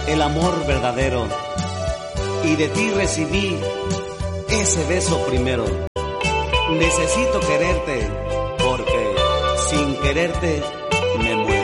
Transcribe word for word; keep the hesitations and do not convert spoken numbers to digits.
el amor verdadero y de ti recibí ese beso primero. Necesito quererte porque sin quererte me muero.